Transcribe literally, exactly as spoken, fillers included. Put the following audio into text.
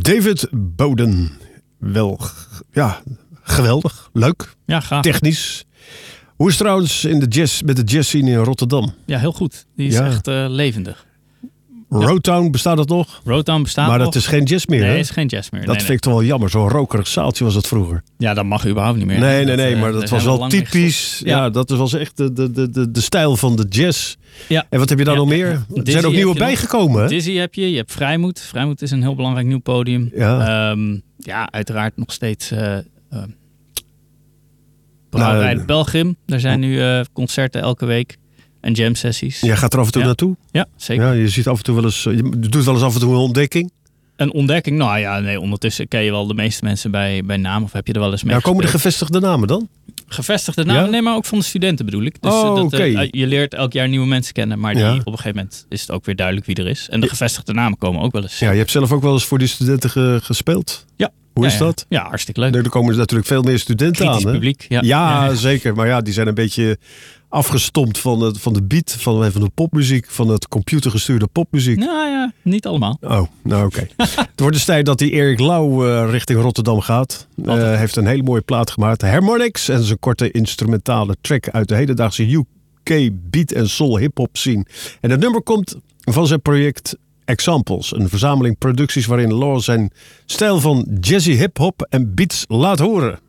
David Bowden. Wel, ja, geweldig. Leuk. Ja, gaaf. Technisch. Hoe is het trouwens in de jazz, met de jazzscene in Rotterdam? Ja, heel goed. Die is Ja. echt uh, levendig. Roadtown, bestaat dat nog? Roadtown bestaat Maar nog. dat is geen jazz meer, Nee, hè? is geen jazz meer. Dat nee, vind nee. ik toch wel jammer. Zo'n rokerig zaaltje was dat vroeger. Ja, dat mag überhaupt niet meer. Nee, nee, Dat, nee. uh, Maar daar dat zijn was we wel lang mee typisch. gestopt. Ja. Ja. dat was echt de, de, de, de, de stijl van de jazz. Ja. En wat heb je daar Ja. nog meer? Er Dizzy zijn ook nieuwe heb je nog. bijgekomen, hè? Dizzy heb je. Je hebt Vrijmoed. Vrijmoed is een heel belangrijk nieuw podium. Ja. Um, ja, uiteraard nog steeds... Uh, uh, Brouwerij Nou, Pelgrim. Daar zijn nu uh, concerten elke week. En jam sessies. Jij gaat er af en toe Ja. naartoe? Ja, zeker. Ja, je ziet af en toe wel eens... Je doet wel eens af en toe een ontdekking. Een ontdekking? Nou ja, nee, ondertussen ken je wel de meeste mensen bij, bij naam. Of heb je er wel eens mee Ja, komen de gespeeld? gevestigde namen dan? Gevestigde namen? Ja? Nee, maar ook van de studenten bedoel ik. Dus Oh, uh, dat, oké. uh, je leert elk jaar nieuwe mensen kennen. Maar die, Ja. op een gegeven moment is het ook weer duidelijk wie er is. En de gevestigde namen komen ook wel eens. Ja, je hebt zelf ook wel eens voor die studenten ge- gespeeld. Ja. Hoe Ja, is ja. dat? Ja, hartstikke leuk. Nee, er komen natuurlijk veel meer studenten Kritisch aan. Hè? publiek. Ja, Ja, ja. zeker. Maar ja, die zijn een beetje afgestompt van, het, van de beat, van, van de popmuziek, van het computergestuurde popmuziek. Nou ja, niet allemaal. Oh, nou oké. Het wordt dus tijd dat die Erik Lau uh, richting Rotterdam gaat. Hij uh, heeft een hele mooie plaat gemaakt. Harmonix. En zijn korte instrumentale track uit de hedendaagse U K beat en soul hip-hop scene. En het nummer komt van zijn project Examples. Een verzameling producties waarin Lau zijn stijl van jazzy hip-hop en beats laat horen.